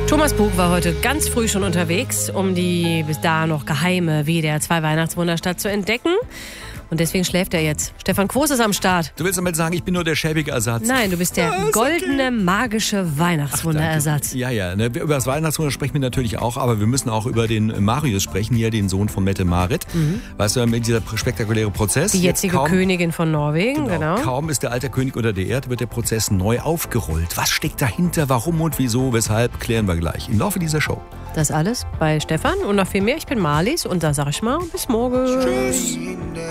Thomas Bug war heute ganz früh schon unterwegs, um die bis da noch geheime WDR 2 Weihnachtswunderstadt zu entdecken. Und deswegen schläft er jetzt. Stefan Quos ist am Start. Du willst damit sagen, ich bin nur der schäbige Ersatz? Nein, du bist der goldene, magische Weihnachtswunderersatz. Ja. Ne, über das Weihnachtswunder sprechen wir natürlich auch, aber wir müssen auch über den Marius sprechen, hier den Sohn von Mette-Marit. Weißt du, mit dieser spektakuläre Prozess. Die jetzige Königin von Norwegen, genau. Kaum ist der alte König unter der Erde, wird der Prozess neu aufgerollt. Was steckt dahinter, warum und wieso, weshalb, klären wir gleich im Laufe dieser Show. Das alles bei Stefan und noch viel mehr. Ich bin Marlies und da sag ich mal, bis morgen. Tschüss.